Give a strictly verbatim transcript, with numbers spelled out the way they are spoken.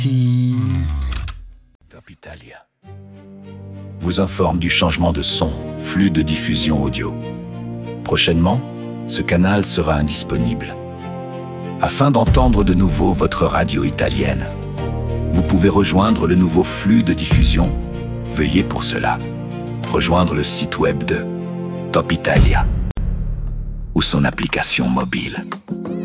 Tease. Top Italia vous informe du changement de son, flux de diffusion audio. Prochainement, ce canal sera indisponible. Afin d'entendre de nouveau votre radio italienne, vous pouvez rejoindre le nouveau flux de diffusion. Veuillez pour cela rejoindre le site web de Top Italia ou son application mobile.